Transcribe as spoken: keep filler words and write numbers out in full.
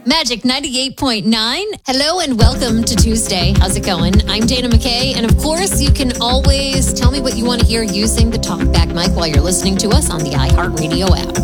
Magic ninety-eight point nine. Hello and welcome to Tuesday. How's it going? I'm Dana McKay, and of course, you can always tell me what you want to hear using the TalkBack mic while you're listening to us on the iHeartRadio app.